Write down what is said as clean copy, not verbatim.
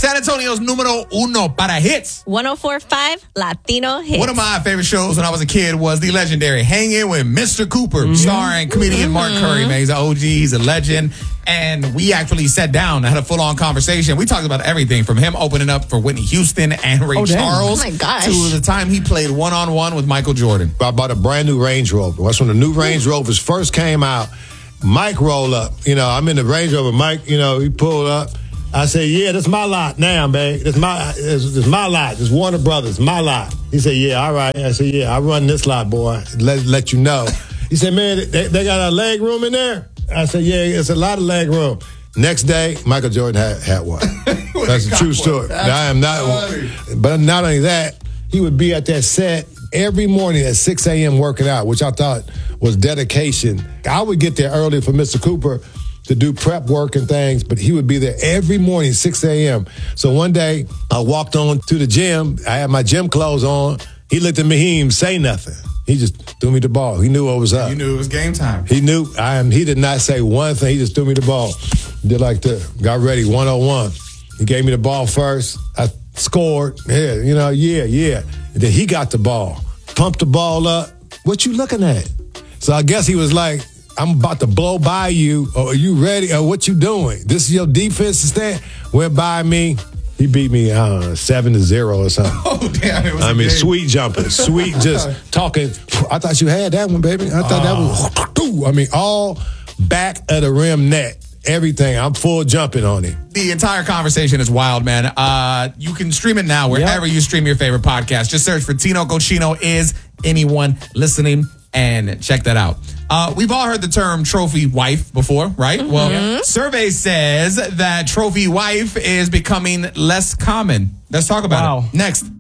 San Antonio's numero uno para hits. 104.5 Latino Hits. One of my favorite shows when I was a kid was the legendary Hanging with Mr. Cooper, starring comedian Mark Curry. Man, he's an OG, he's a legend. And we actually sat down and had a full-on conversation. We talked about everything from him opening up for Whitney Houston and Ray Charles Oh, my gosh. to the time he played one-on-one with Michael Jordan. I bought a brand new Range Rover. That's when the new Range Rovers first came out. Mike rolled up. I'm in the Range Rover. Mike, he pulled up. I said, yeah, that's my lot now, man. It's my lot. It's Warner Brothers, my lot. He said, yeah, all right. I said, yeah, I run this lot, boy. Let you know. He said, man, they got a leg room in there? I said, yeah, it's a lot of leg room. Next day, Michael Jordan had one. That's a true story. I am not. But not only that, he would be at that set every morning at 6 a.m. working out, which I thought was dedication. I would get there early for Mr. Cooper to do prep work and things, but he would be there every morning, 6 a.m. So one day, I walked on to the gym. I had my gym clothes on. He looked at me. He didn't even say nothing. He just threw me the ball. He knew what was up. You knew it was game time. He knew. He did not say one thing. He just threw me the ball. Did like that. Got ready, 101. He gave me the ball first. I scored. Yeah. And then he got the ball. Pumped the ball up. What you looking at? So I guess he was like, I'm about to blow by you. Or are you ready? Or what you doing? This is your defense stand? Went by me. He beat me 7-0 or something. Oh, damn. It was sweet jumping. Sweet just talking. I thought you had that one, baby. I thought that was, all back of the rim net. Everything. I'm full jumping on it. The entire conversation is wild, man. You can stream it now wherever you stream your favorite podcast. Just search for Tino Cochino Is Anyone Listening and check that out. We've all heard the term trophy wife before, right? Mm-hmm. Well, survey says that trophy wife is becoming less common. Let's talk about it. Next.